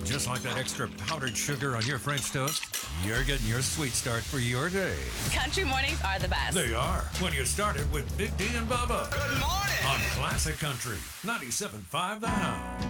Just like that extra powdered sugar on your French toast, you're getting your sweet start for your day. Country mornings are the best. They are. When you start it with Big D and Bubba. Good morning. On Classic Country 97.5 The Hound.